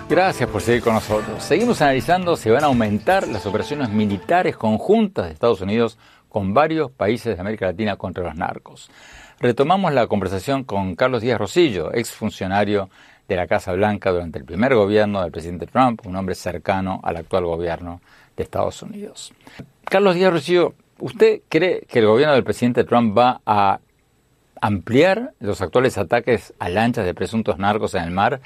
Gracias por seguir con nosotros. Seguimos analizando si van a aumentar las operaciones militares conjuntas de Estados Unidos con varios países de América Latina contra los narcos. Retomamos la conversación con Carlos Díaz Rosillo, exfuncionario de la Casa Blanca durante el primer gobierno del presidente Trump, un hombre cercano al actual gobierno de Estados Unidos. Carlos Díaz Rosillo, ¿usted cree que el gobierno del presidente Trump va a ampliar los actuales ataques a lanchas de presuntos narcos en el mar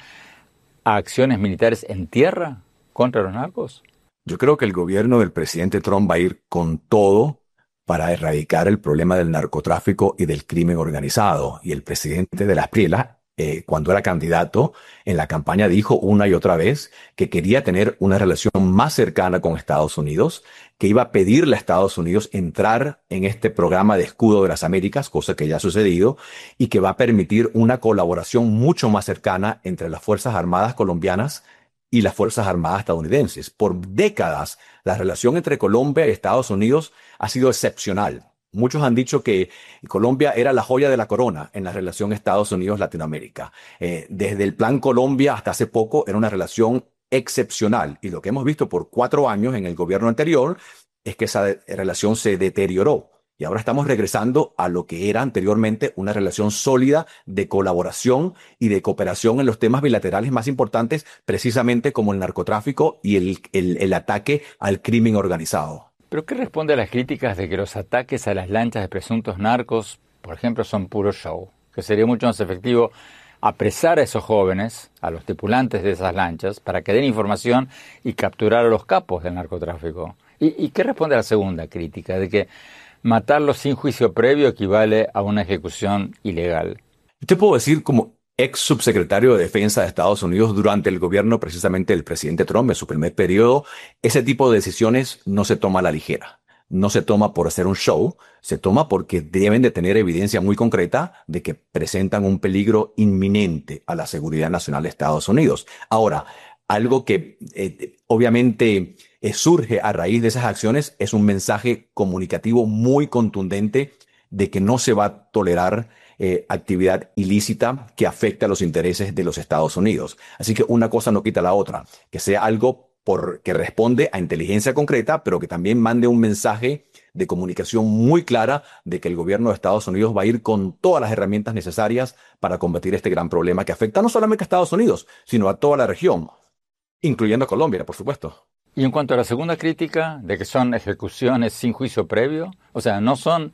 a acciones militares en tierra contra los narcos? Yo creo que el gobierno del presidente Trump va a ir con todo para erradicar el problema del narcotráfico y del crimen organizado. Y el presidente de la Espriella, cuando era candidato en la campaña, dijo una y otra vez que quería tener una relación más cercana con Estados Unidos, que iba a pedirle a Estados Unidos entrar en este programa de escudo de las Américas, cosa que ya ha sucedido, y que va a permitir una colaboración mucho más cercana entre las Fuerzas Armadas colombianas y las Fuerzas Armadas estadounidenses. Por décadas, la relación entre Colombia y Estados Unidos ha sido excepcional. Muchos han dicho que Colombia era la joya de la corona en la relación Estados Unidos-Latinoamérica. Desde el Plan Colombia hasta hace poco era una relación excepcional. Y lo que hemos visto por 4 años en el gobierno anterior es que esa relación se deterioró. Y ahora estamos regresando a lo que era anteriormente una relación sólida de colaboración y de cooperación en los temas bilaterales más importantes, precisamente como el narcotráfico y el ataque al crimen organizado. ¿Pero qué responde a las críticas de que los ataques a las lanchas de presuntos narcos, por ejemplo, son puro show? Que sería mucho más efectivo apresar a esos jóvenes, a los tripulantes de esas lanchas, para que den información y capturar a los capos del narcotráfico. ¿Y qué responde a la segunda crítica, de que matarlos sin juicio previo equivale a una ejecución ilegal? Te puedo decir, como ex subsecretario de Defensa de Estados Unidos durante el gobierno precisamente del presidente Trump en su primer periodo, ese tipo de decisiones no se toma a la ligera. No se toma por hacer un show, se toma porque deben de tener evidencia muy concreta de que presentan un peligro inminente a la seguridad nacional de Estados Unidos. Ahora, algo que obviamente surge a raíz de esas acciones es un mensaje comunicativo muy contundente de que no se va a tolerar actividad ilícita que afecte a los intereses de los Estados Unidos. Así que una cosa no quita la otra. Que sea algo que responde a inteligencia concreta, pero que también mande un mensaje de comunicación muy clara de que el gobierno de Estados Unidos va a ir con todas las herramientas necesarias para combatir este gran problema que afecta no solamente a Estados Unidos, sino a toda la región, incluyendo a Colombia, por supuesto. Y en cuanto a la segunda crítica, de que son ejecuciones sin juicio previo, o sea, no son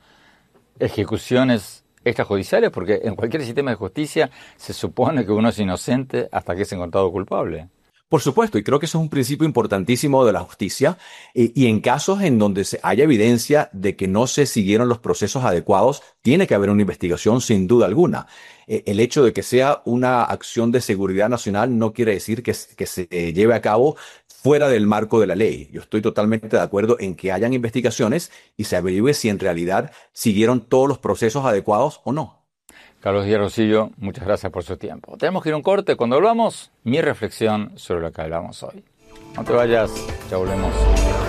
ejecuciones extrajudiciales, porque en cualquier sistema de justicia se supone que uno es inocente hasta que es encontrado culpable. Por supuesto, y creo que eso es un principio importantísimo de la justicia, y en casos en donde haya evidencia de que no se siguieron los procesos adecuados, tiene que haber una investigación sin duda alguna. El hecho de que sea una acción de seguridad nacional no quiere decir que se lleve a cabo fuera del marco de la ley. Yo estoy totalmente de acuerdo en que hayan investigaciones y se averigüe si en realidad siguieron todos los procesos adecuados o no. Carlos Díaz Rosillo, muchas gracias por su tiempo. Tenemos que ir a un corte. Cuando volvamos, mi reflexión sobre lo que hablamos hoy. No te vayas, ya volvemos.